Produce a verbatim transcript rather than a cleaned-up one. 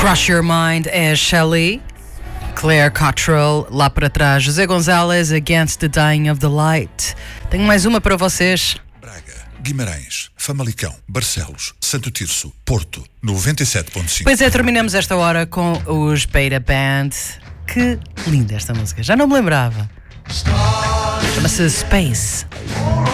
Crush Your Mind é Shelley, Claire Cottrell, lá para trás José Gonzalez, Against the Dying of the Light. Tenho mais uma para vocês. Braga, Guimarães, Famalicão, Barcelos, Santo Tirso, Porto, noventa e sete ponto cinco. Pois é, terminamos esta hora com os Beta Band. Que linda esta música, já não me lembrava. Chama-se Space.